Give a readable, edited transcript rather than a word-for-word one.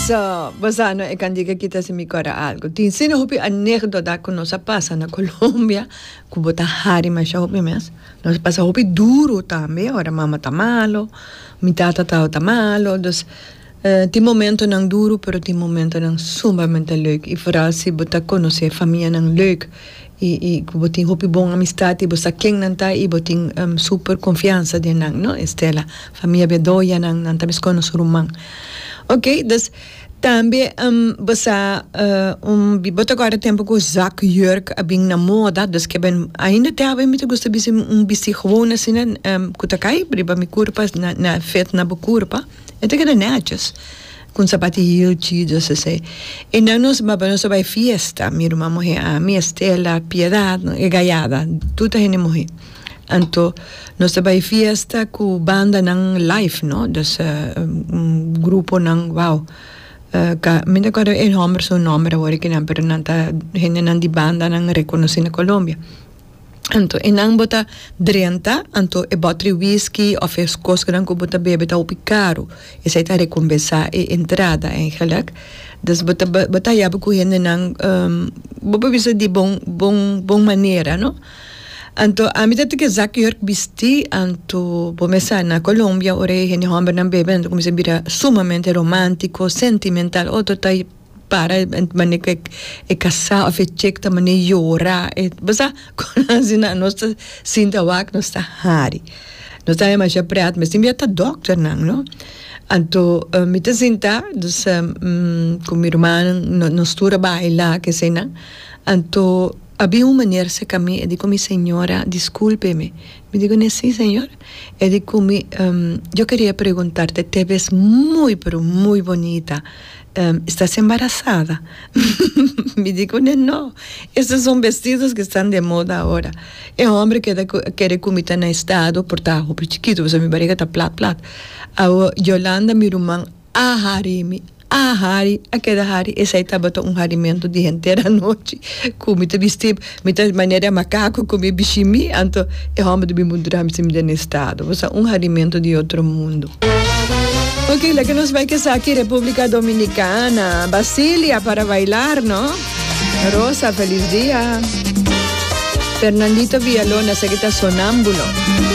So, basano e candiga kita si mi kora algo. Tin sino hupi anekdota ko no sa pasa na Colombia, kubota hari ma siya hupi mes. No pasa hupi duro tambe, ora mama tamalo, mi tata tao tamalo, dus ti momento nang duro, pero ti momento nang sumamente leuk. I vooral si bota conocer familia nang leuk. I botin hopi bon amistad, i bosa king nanta, i botin super confianza de nang, no? Estela, familia bedoya nang tabis conocer rumang. Ok, dus também bosa bota agora tempo com zak jurk abing na moda, dus que ben ainda te hebben met gusta bisi bisi gewoon assim kutakai, briba mi curpa na fet na bucurpa, e te queda netjes. Com sapatilha, chidos, assim. E não nos vai fiesta, minha irmã morreu, a minha Estela, Piedade, e gaiada, tudo a gente morreu. Então, nós vai fiesta com banda nang live, no? Dus grupo nang, wow. Minha agora é nome, seu nome, agora que não, pero não tá, gente nang di banda nang reconhecido na Colômbia. Anto inang bota 30, anto e botri whisky of e skosgran ko bota bebe ta upi caro. E sai ta recompensa e entrada eigenlijk. Dus bota yabu ku hende nang bobo bisa di bon maniera, no? Anto amita te ke zak york bisti anto bomesa na Colombia ore hende homber nang bebe anto come se bira sumamente romantico, sentimental, otto tai para mane que e casa of e check ta mane llora e basta con asina nosta sinta wak nosta hari nosta é mais preat mas tem ta doctor nang no anto mita sinta dus com minha irmã nos tura baila que sei nang anto había una manera se camí e dico mi señora discúlpeme me digo sí señor e dico yo quería preguntarte te ves muy pero muy bonita. ¿Estás embarazada? Me digo, no, estos son vestidos que están de moda ahora. El hombre que quiere comida en estado, por estar un chiquito, pues mi barriga está plat. Yolanda, mi rumán, hari, a cada hari, essa aí estava um harimento de inteira noite, comida vestir, muita maneira macaco, comer bichimi, então, o homem de me mudar me no estado, você harimento de outro mundo. Ok, la que nos va a quedar aquí, República Dominicana. Basilia para bailar, ¿no? Rosa, feliz día. Fernandito Villalona, se quita sonámbulo.